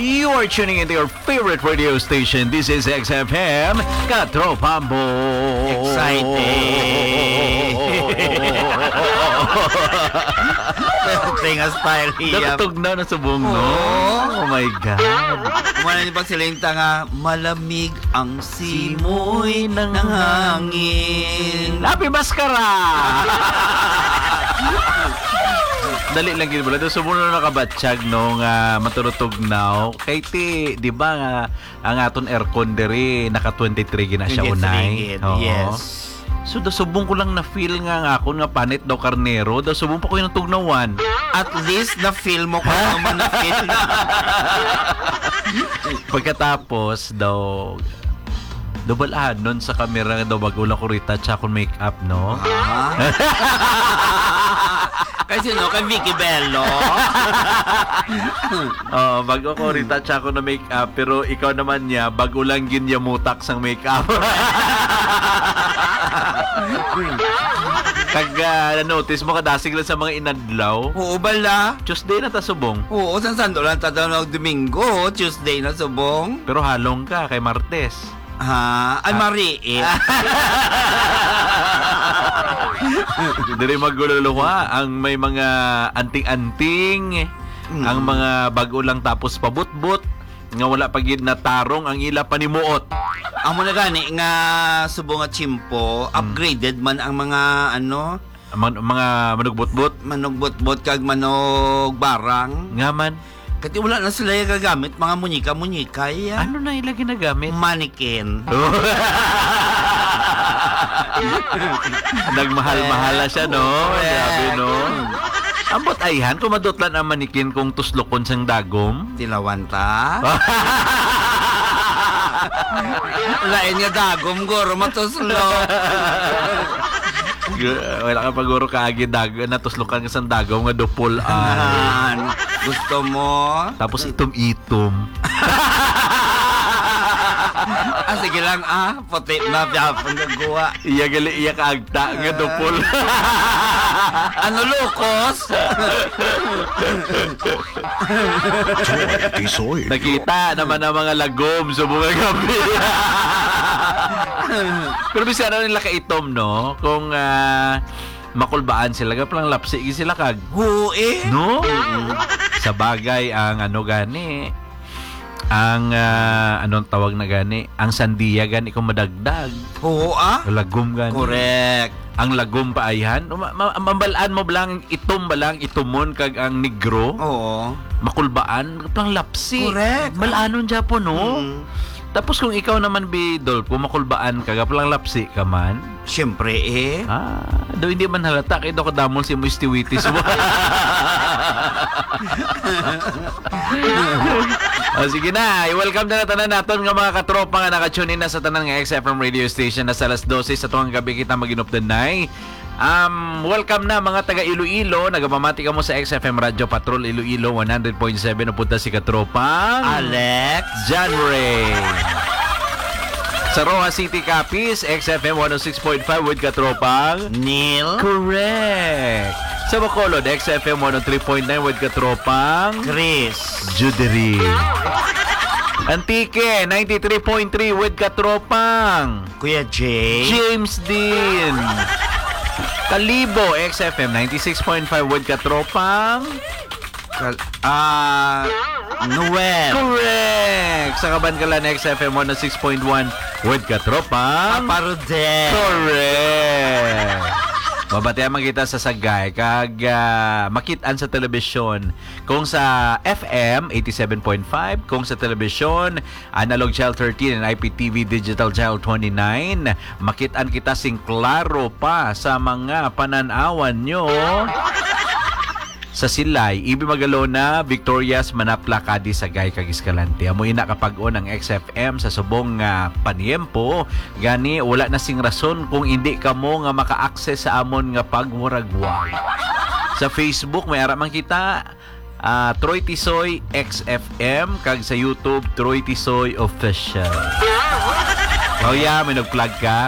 You are tuning into your favorite radio station. This is XFM Katropambo. Exciting. Tingas style hiya. Nakatugnaw na sa buong, no? Oh my God. Kumana niyo pag sila yung tanga, malamig ang simoy ng hangin. Happy Maskara! Dali lang gini bala. Doon sumunod na nakabatsyag no nga maturutugnaw. Kay ti, di ba nga ang aton aircon diri naka 23 gina siya unay. Yes. So da subong ko lang na feel nga ako nga panit daw karnero. Da subong pa ko yung tugnawan. At least na feel mo kung naman na feel na. Pagkatapos daw nun sa camera daw bago lang ko retouch akong makeup, no? Kasi no, kay Vicky Bello. Bago ko retouch ako na makeup, pero ikaw naman niya, bago lang yun niya mutak sang makeup. Kag na-notice mo kadasig lang sa mga inadlaw. Oo, bala. Tuesday na ta subong. Oo, sa Sando lang tatawag Domingo, Tuesday na subong. Pero halong ka kay Martes. Ay Marie. Diri magululuwa ang may mga anting-anting, ang mga bago lang tapos pabut-but nga wala pa gid na tarong ang ila panimuot. Amo na gani nga subong nga chimpo, upgraded man ang mga mga manugbot-bot, manugbot-bot kag manog barang. nga man. Kasi wala na sila yung gagamit, mga munyika-munyika yan. Ano na ila ginagamit? Mannequin. Nagmahal-mahala siya, no? Grabe, no? Ambot ayhan, kumadotlan ang manikin kung tuslokon sang dagom. Tilawan ta. Lain nga dagom, goro, matuslok. Wala ka paguro kaagi natuslokan ka sang dagom nga dupol ay. Gusto mo? Tapos itom-itom. Sige lang, puti na piyapon ng guwa. Iya gali, iya kaagta nga dupol. Ano, lukos? Nakita naman ang mga lagom sa mga gabi. Pero bisa na nila kaitom, no? Kung makulbaan sila, palang lapsi sila kag. Hui? No? Sa bagay, ang gani, ang anong tawag na gani, ang sandiya gani kung madagdag. Oo, Lagom gani. Correct. Ang lagom pa ayhan. Mambalaan mo balang itom balang itumon kag ang negro. Oo. Makulbaan, palang lapsi. Correct. Malanon Japon, no? Tapos kung ikaw naman, Bidol, kung makulbaan ka, palang lapsi ka man. Siyempre, Do hindi man halata, kaya daw kadamol si Muistiwitis mo. Sige na, i-welcome na tanan natin nga mga katropa nga nakatune in na sa tanan nga XFM radio station na sa alas 12 sa tuwang gabi kita mag-inupdanay. Welcome na mga taga Iloilo. Nagpamati ka mo sa XFM Radio Patrol Iloilo 100.7 na punta si katropang Alex John Ray. Sa Roja City Capiz, XFM 106.5 with katropang Neil. Correct. Sa Bacolod, XFM 103.9 with katropang Chris Judery. Antique 93.3 with katropang Kuya Jay. James Dean. Kalibo, XFM 96.5 with katropang Noel. Correct. Sa Kabankalan, XFM 106.1 with katropang Paparode. Correct. Mabatihan kita sa Sagay kag makitaan sa telebisyon. Kung sa FM 87.5, kung sa telebisyon Analog Channel 13 and IPTV Digital Channel 29, makitaan kita sing klaro pa sa mga pananawan nyo. Sa Silay, Ibi Magalona, Victorias, Manapla, Cadiz, Sagay, kag Escalante. Amo ina kapag-on ang XFM sa subong paniempo. Gani, wala na sing rason kung hindi ka mo nga maka-access sa amon nga pagmuragwag. Sa Facebook, may araman kita, Troy Tisoy XFM, kag sa YouTube, Troy Tisoy Official. Oh yeah, may nag-plug ka.